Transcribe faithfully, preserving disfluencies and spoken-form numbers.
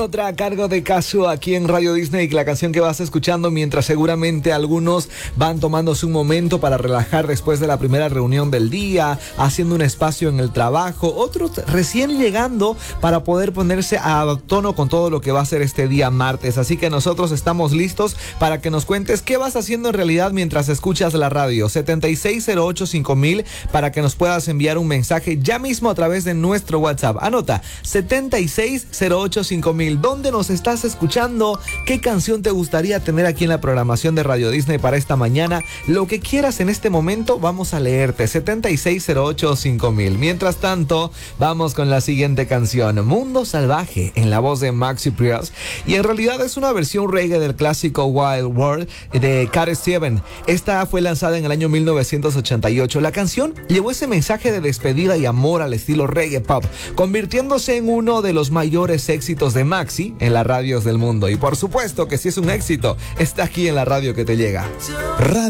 Otra a cargo de Casu aquí en Radio Disney, la canción que vas escuchando mientras seguramente algunos van tomándose un momento para relajar después de la primera reunión del día, haciendo un espacio en el trabajo, otros recién llegando para poder ponerse a tono con todo lo que va a ser este día martes. Así que nosotros estamos listos para que nos cuentes qué vas haciendo en realidad mientras escuchas la radio. setenta y seis cero ocho cinco mil para que nos puedas enviar un mensaje ya mismo a través de nuestro WhatsApp. Anota, setenta y seis cero ocho cinco mil. ¿Dónde nos estás escuchando? ¿Qué canción te gustaría tener aquí en la programación de Radio Disney para esta mañana? Lo que quieras en este momento, vamos a leerte. setenta y seis cero ocho cinco mil. Mientras tanto, vamos con la siguiente canción, Mundo Salvaje, en la voz de Maxi Priest. Y en realidad es una versión reggae del clásico Wild World de Cat Stevens. Esta fue lanzada en el año mil novecientos ochenta y ocho. La canción llevó ese mensaje de despedida y amor al estilo reggae pop, convirtiéndose en uno de los mayores éxitos de Maxi en las radios del mundo. Y por supuesto que si es un éxito, está aquí en la radio que te llega. Radio